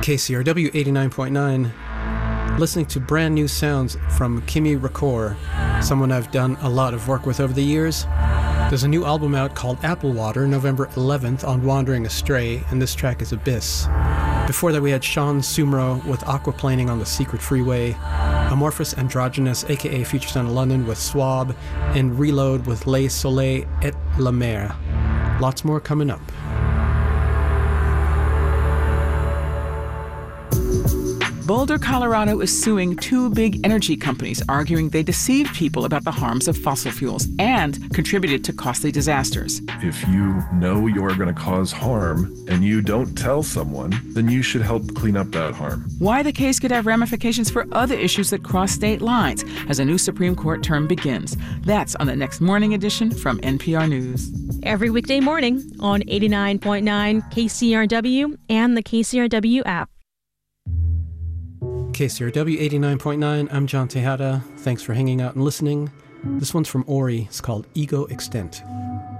KCRW 89.9, listening to brand new sounds from Kimi Rakor, someone I've done a lot of work with over the years. There's a new album out called Apple Water, November 11th, on Wandering Astray, and this track is Abyss. Before that we had Sean Sumro with Aquaplaning on the Secret Freeway, Amorphous Androgynous, aka Future Son of London, with Swab, and Reload with Le Soleil et la Mer. Lots more coming up. Boulder, Colorado is suing two big energy companies, arguing they deceived people about the harms of fossil fuels and contributed to costly disasters. If you know you're going to cause harm and you don't tell someone, then you should help clean up that harm. Why the case could have ramifications for other issues that cross state lines as a new Supreme Court term begins. That's on the next morning edition from NPR News. Every weekday morning on 89.9 KCRW and the KCRW app. KCRW 89.9, I'm John Tejada. Thanks for hanging out and listening. This one's from Ori. It's called Ego Extent.